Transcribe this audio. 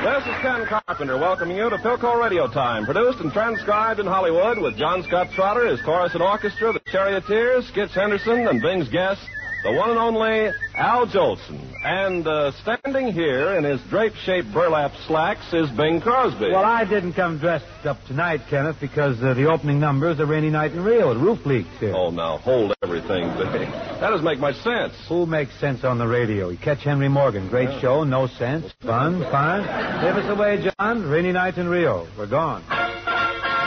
This is Ken Carpenter welcoming you to Philco Radio Time, produced and transcribed in Hollywood with John Scott Trotter, his chorus and orchestra, the Charioteers, Skitch Henderson, and Bing's guest, the one and only Al Jolson. And standing here in his drape-shaped burlap slacks is Bing Crosby. Well, I didn't come dressed up tonight, Kenneth, because the opening number is A Rainy Night in Rio. The roof leaks here. Oh, now, hold everything, Bing. That doesn't make much sense. Who makes sense on the radio? You catch Henry Morgan. Great show, no sense. Fun, fine. Give us away, John. Rainy Night in Rio. We're gone.